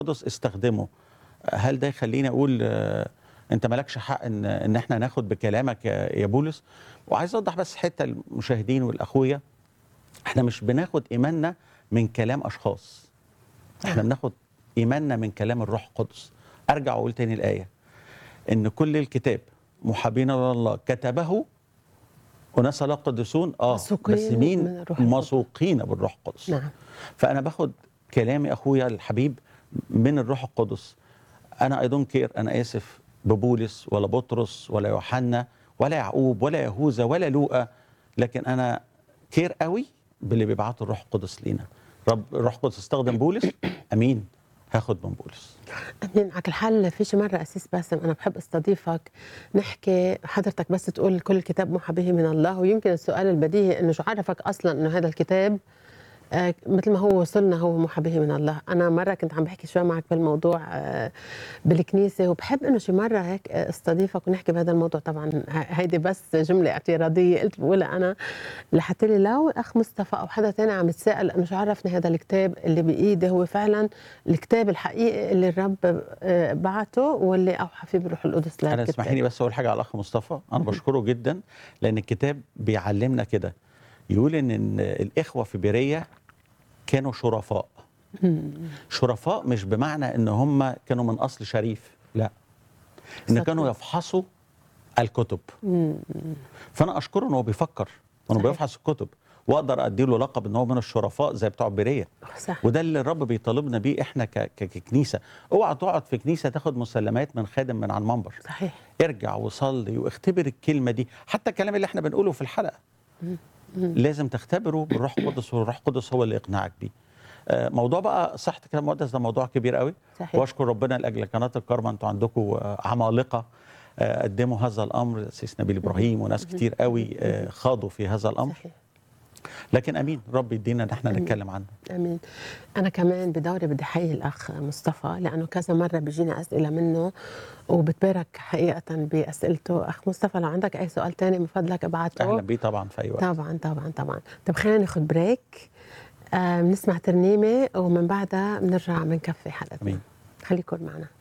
القدس استخدمه. هل ده يخليني اقول انت مالكش حق ان احنا ناخد بكلامك يا بولس؟ وعايز اوضح بس حته للمشاهدين والاخويا، احنا مش بناخد ايماننا من كلام اشخاص، احنا بناخد ايماننا من كلام الروح القدس. ارجع واقول تاني الايه، ان كل الكتاب محابين الله كتبه وناس لا قدسون، بس مسوقين مين؟ من الروح القدس. مسوقين بالروح القدس. نعم. فانا باخد كلامي اخويا الحبيب من الروح القدس. انا اي دونت كير، انا اسف، ببولس ولا بطرس ولا يوحنا ولا يعقوب ولا يهوذا ولا لوقا، لكن انا كير قوي باللي بيبعته الروح القدس لينا. رب الروح القدس استخدم بولس، امين، هاخد من بولس. امين. على كل حال فيش مره اسيس باسم انا بحب استضيفك نحكي حضرتك بس تقول كل الكتاب محى به من الله، ويمكن السؤال البديهي انه شو عرفك اصلا انه هذا الكتاب مثل ما هو وصلنا هو محى به من الله. انا مره كنت عم بحكي شوي معك بالموضوع بالكنيسه، وبحب انه شي مره هيك استضيفك ونحكي بهذا الموضوع. طبعا هيدي بس جمله اعتراضيه قلت بقولها انا لحتى لي لو الاخ مصطفى او حدا تاني عم يتساءل انه شو عرفني هذا الكتاب اللي بايدي هو فعلا الكتاب الحقيقي اللي الرب بعته واللي اوحى فيه بالروح القدس انا للكتاب. اسمحي لي بس اقول حاجه على الاخ مصطفى، انا بشكره جدا لان الكتاب بيعلمنا كده، يقول ان الاخوه في بيريه كانوا شرفاء. شرفاء مش بمعنى ان هم كانوا من اصل شريف، لا، ان كانوا يفحصوا الكتب. فانا اشكره انه بيفكر وانه بيفحص الكتب، واقدر ادي له لقب ان هو من الشرفاء زي بتوع بيريه. صح. وده اللي الرب بيطالبنا بيه احنا ككنيسه. اوعى تقعد في كنيسه تاخد مسلمات من خادم من على المنبر. صحيح. ارجع وصلي واختبر الكلمه دي، حتى الكلام اللي احنا بنقوله في الحلقه لازم تختبره بالروح القدس، والروح القدس هو اللي يقنعك بيه. موضوع بقى صحة الكلام المقدس ده موضوع كبير قوي. صحيح. واشكر ربنا لاجل قناه الكارما، انتوا عندكم عمالقه قدموا هذا الامر، سيس نبيل ابراهيم وناس كتير قوي خاضوا في هذا الامر. صحيح. لكن امين، رب يدينا ان احنا نتكلم عنه. امين. انا كمان بدوري بدي احيي الاخ مصطفى لانه كذا مره بيجينا اسئله منه وبتبارك حقيقه باسئلته. اخ مصطفى لو عندك اي سؤال تاني من فضلك ابعته. اهلا بيه طبعا في اي وقت. طبعا طبعا طبعا. طب خلينا ناخذ بريك، بنسمع ترنيمه ومن بعدها بنرجع بنكفي حلقتنا. امين. خليكم معنا.